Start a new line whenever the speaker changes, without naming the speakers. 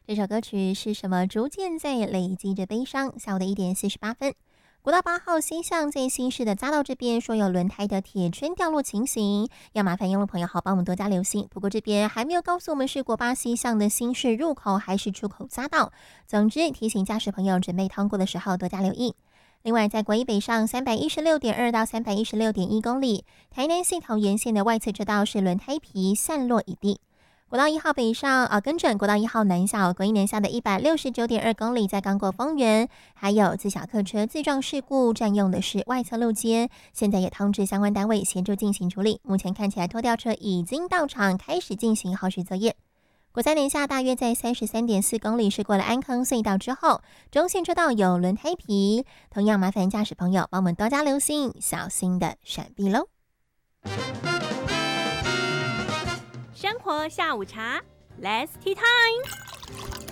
这首歌曲是什么？逐渐在累积着悲伤。下午的1:48。国道8号西向在新市的匝道这边说有轮胎的铁圈掉落情形，要麻烦用路朋友好帮我们多加留心。不过这边还没有告诉我们是国8西向的新市入口还是出口匝道。总之提醒驾驶朋友准备通过的时候多加留意。另外在国一北上316.2到316.1公里，台南系桃园线的外侧车道是轮胎皮散落一地。国道1号北上更正，国道1号南下国一南下的169.2公里，在刚过丰原，还有自小客车自撞事故，占用的是外侧路肩，现在也通知相关单位协助进行处理。目前看起来拖吊车已经到场，开始进行后续作业。国3南下大约在33.4公里，是过了安坑隧道之后，中线车道有轮胎皮，同样麻烦驾驶朋友帮我们多加留心，小心的闪避喽。
生活下午茶 ，Let's Tea Time。